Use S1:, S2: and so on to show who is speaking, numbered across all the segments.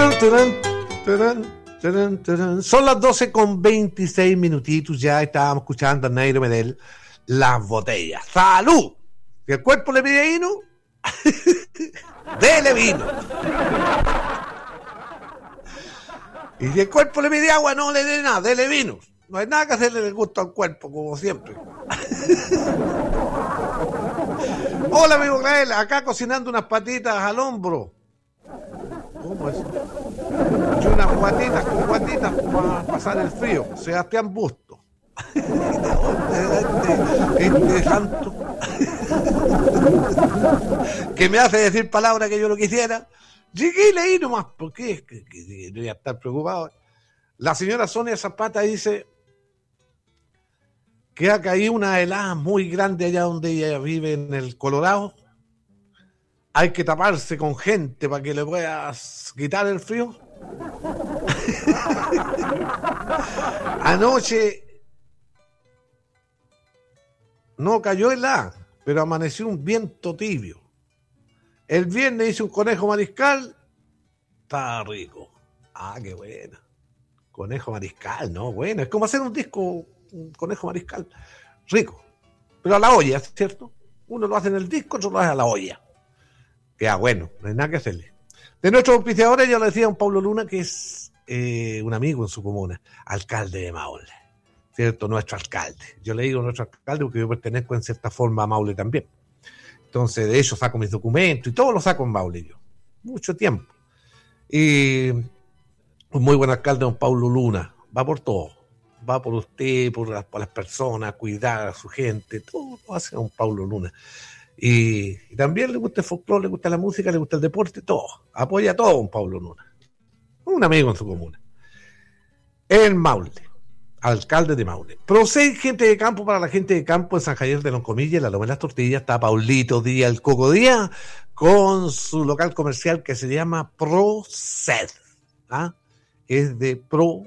S1: Son las 12:26 minutitos. Ya estábamos escuchando a Nairo Medel, Las Botellas. ¡Salud! Si el cuerpo le pide vino, dele vino. Y si el cuerpo le pide agua, no le dé nada, dele vino. No hay nada que hacerle el gusto al cuerpo, como siempre. Hola, amigo Gael, acá cocinando unas patitas al hombro. ¿Cómo es? Y unas guatitas con guatitas para pasar el frío. Sebastián Busto. Este santo que me hace decir palabras que yo no quisiera. Llegué y leí nomás, porque es que voy a estar preocupado. La señora Sonia Zapata dice que ha caído una helada muy grande allá donde ella vive, en el Colorado. Hay que taparse con gente para que le puedas quitar el frío. Anoche no cayó helada, pero amaneció un viento tibio. El viernes hice un conejo mariscal. Está rico. Ah, qué buena. Conejo mariscal, ¿no? Bueno, es como hacer un disco, un conejo mariscal. Rico. Pero a la olla, ¿cierto? Uno lo hace en el disco, otro lo hace a la olla. Queda bueno, no hay nada que hacerle. De nuestros auspiciadores, ya lo decía don Pablo Luna, que es un amigo en su comuna, alcalde de Maule, ¿cierto? Nuestro alcalde. Yo le digo nuestro alcalde porque yo pertenezco en cierta forma a Maule también. Entonces, de hecho, saco mis documentos y todo lo saco en Maule yo. Mucho tiempo. Y un muy buen alcalde, don Pablo Luna. Va por todo. Va por usted, por las personas, cuidar a su gente. Todo lo hace don Pablo Luna. Y también le gusta el folclore, le gusta la música, le gusta el deporte, todo. Apoya todo don Pablo Luna. Un amigo en su comuna. En Maule. Alcalde de Maule. Procede gente de campo para la gente de campo en San Javier de Loncomilla, en la Loma de las Tortillas. Está Paulito Díaz, el Coco Díaz, con su local comercial que se llama Proced. ¿Ah? Es de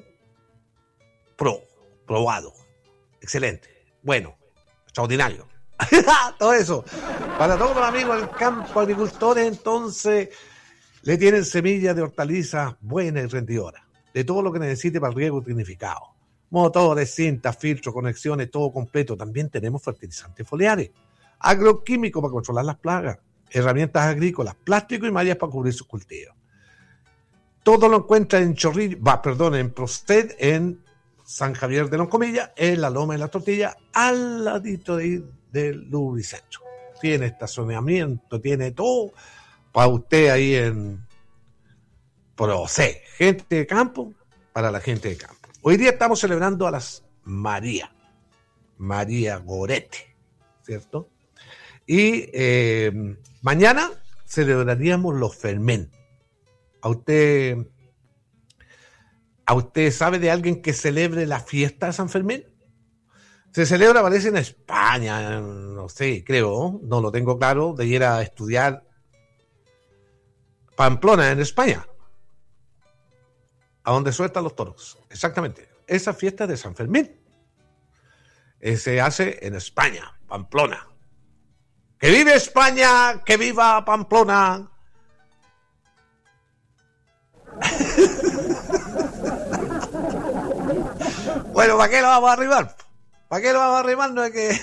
S1: probado. Excelente. Bueno, extraordinario. Todo eso. Para todos los amigos del campo, agricultores, entonces, le tienen semillas de hortalizas buenas y rendidoras. De todo lo que necesite para el riego tecnificado. Motores, cintas, filtros, conexiones, todo completo. También tenemos fertilizantes foliares, agroquímicos para controlar las plagas, herramientas agrícolas, plástico y mallas para cubrir sus cultivos. Todo lo encuentra en en Proced, en San Javier de Loncomilla, en la Loma de las Tortillas, al ladito del Lubricentro. Tiene estacionamiento, tiene todo para usted ahí en Proced. Gente de campo para la gente de campo. Hoy día estamos celebrando a las María Gorete, ¿cierto? Y mañana celebraríamos los Fermín. ¿A usted sabe de alguien que celebre la fiesta de San Fermín? Se celebra, parece, en España, no sé, creo, no lo tengo claro, de ir a estudiar Pamplona, en España, a donde sueltan los toros, exactamente. Esa fiesta de San Fermín se hace en España, Pamplona. ¡Que vive España! ¡Que viva Pamplona! Bueno, ¿para qué lo vamos a arribar? ¿Para qué lo vamos a arrimar? No es que